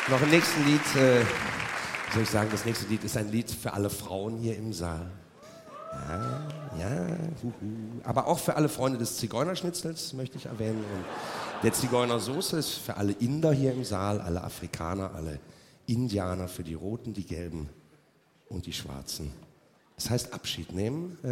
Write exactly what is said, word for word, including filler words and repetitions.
Noch ein nächstes Lied, äh, wie soll ich sagen, das nächste Lied ist ein Lied für alle Frauen hier im Saal. Ja, ja, huhu. Aber auch für alle Freunde des Zigeunerschnitzels möchte ich erwähnen. Und der Zigeunersoße ist für alle Inder hier im Saal, alle Afrikaner, alle Indianer, für die Roten, die Gelben und die Schwarzen. Das heißt Abschied nehmen.